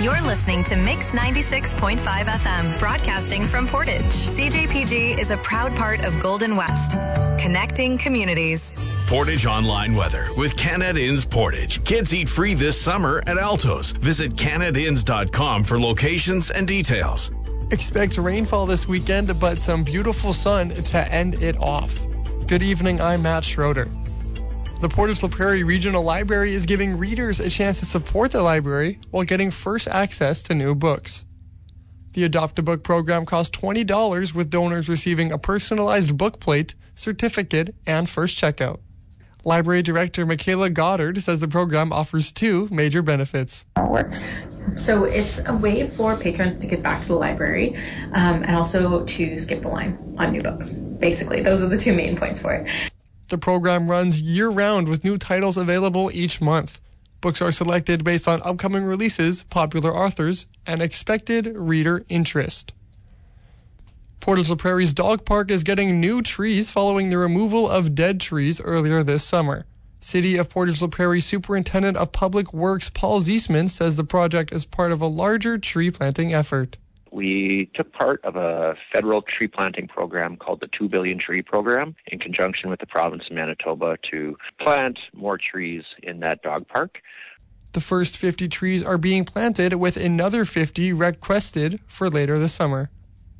You're listening to Mix 96.5 FM, broadcasting from Portage. CJPG is a proud part of Golden West, connecting communities. Portage Online Weather with Canad Inns Portage. Kids eat free this summer at Altos. Visit canadinns.com for locations and details. Expect rainfall this weekend, but some beautiful sun to end it off. Good evening, I'm Matt Schroeder. The Portage La Prairie Regional Library is giving readers a chance to support the library while getting first access to new books. The Adopt a Book program costs $20, with donors receiving a personalized book plate, certificate, and first checkout. Library Director Michaela Goddard says the program offers two major benefits. It works. So it's a way for patrons to give back to the library and also to skip the line on new books. Basically, those are the two main points for it. The program runs year-round with new titles available each month. Books are selected based on upcoming releases, popular authors, and expected reader interest. Portage La Prairie's dog park is getting new trees following the removal of dead trees earlier this summer. City of Portage La Prairie Superintendent of Public Works Paul Ziesman says the project is part of a larger tree planting effort. We took part of a federal tree planting program called the 2 Billion Tree Program in conjunction with the province of Manitoba to plant more trees in that dog park. The first 50 trees are being planted, with another 50 requested for later this summer.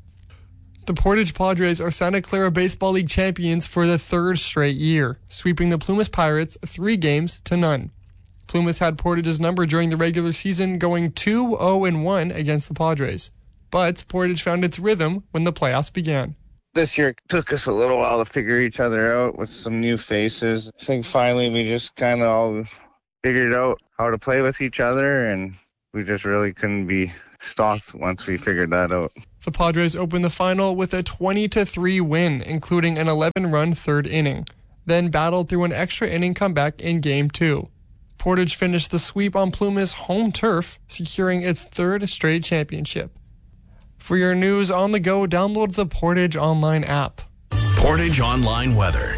The Portage Padres are Santa Clara Baseball League champions for the third straight year, sweeping the Plumas Pirates 3-0. Plumas had Portage's number during the regular season, going 2-0-1 against the Padres. But Portage found its rhythm when the playoffs began. This year it took us a little while to figure each other out with some new faces. I think finally we just kind of all figured out how to play with each other, and we just really couldn't be stopped once we figured that out. The Padres opened the final with a 20-3 win, including an 11-run third inning, then battled through an extra inning comeback in Game 2. Portage finished the sweep on Plumas' home turf, securing its third straight championship. For your news on the go, download the Portage Online app. Portage Online Weather.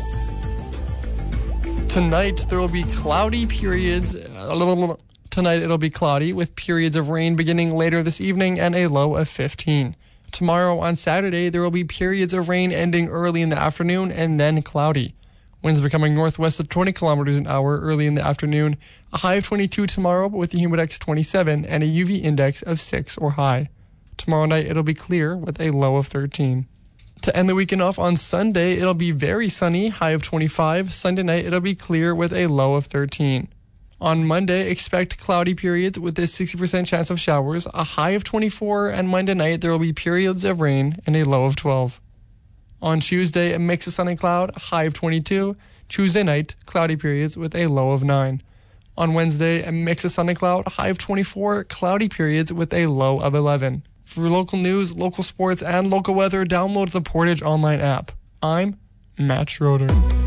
Tonight, there will be cloudy periods. Tonight, it'll be cloudy with periods of rain beginning later this evening and a low of 15. Tomorrow on Saturday, there will be periods of rain ending early in the afternoon and then cloudy. Winds becoming northwest of 20 kilometers an hour early in the afternoon. A high of 22 tomorrow, but with a humidex 27 and a UV index of 6 or high. Tomorrow night, it'll be clear with a low of 13. To end the weekend off on Sunday, it'll be very sunny, high of 25. Sunday night, it'll be clear with a low of 13. On Monday, expect cloudy periods with a 60% chance of showers, a high of 24, and Monday night there will be periods of rain and a low of 12. On Tuesday, a mix of sun and cloud, a high of 22. Tuesday night, cloudy periods with a low of 9. On Wednesday, a mix of sun and cloud, a high of 24, cloudy periods with a low of 11. For local news, local sports, and local weather, download the Portage Online app. I'm Matt Schroeder.